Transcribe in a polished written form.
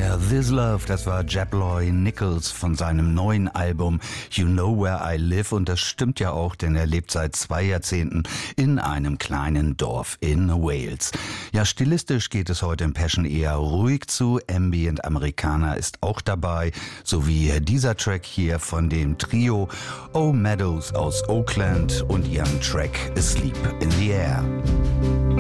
Ja, This Love, das war Jabloy Nichols von seinem neuen Album You Know Where I Live, und das stimmt ja auch, denn er lebt seit 2 Jahrzehnten in einem kleinen Dorf in Wales. Ja, stilistisch geht es heute im Passion eher ruhig zu, Ambient Americana ist auch dabei, sowie dieser Track hier von dem Trio O'Meadows aus Oakland und ihrem Track Asleep in the Air.